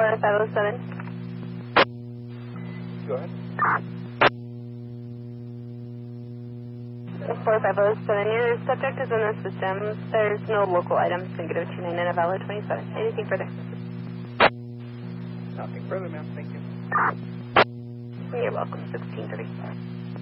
4507. Go ahead. 4507, your subject is in the system. There's no local items. Negative 29 and a valid 27. Anything further? Nothing further, ma'am. Thank you. You're welcome. 1630.